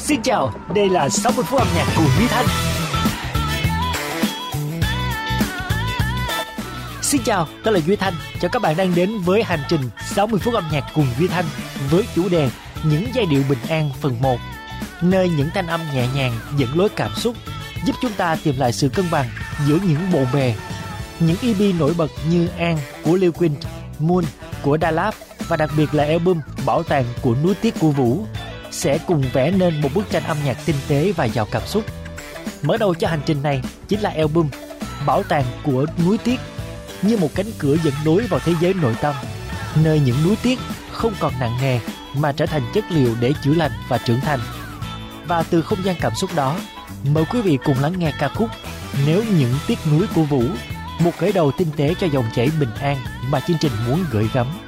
Xin chào, đây là 60 phút âm nhạc cùng Duy Thanh. Xin chào, tôi là Duy Thanh. Chào các bạn đang đến với hành trình 60 phút âm nhạc cùng Duy Thanh với chủ đề Những giai điệu bình an phần 1, nơi những thanh âm nhẹ nhàng dẫn lối cảm xúc, giúp chúng ta tìm lại sự cân bằng giữa những bộn bề. Những EP nổi bật như An của Lil Queen, Moon của Da Lab và đặc biệt là album Bảo tàng của Núi Tiếc của Vũ sẽ cùng vẽ nên một bức tranh âm nhạc tinh tế và giàu cảm xúc. Mở đầu cho hành trình này chính là album Bảo tàng của Núi Tiếc, như một cánh cửa dẫn lối vào thế giới nội tâm, nơi những núi tiếc không còn nặng nề mà trở thành chất liệu để chữa lành và trưởng thành. Và từ không gian cảm xúc đó, mời quý vị cùng lắng nghe ca khúc Nếu Những Tiếc Nuối của Vũ, một khởi đầu tinh tế cho dòng chảy bình an mà chương trình muốn gửi gắm.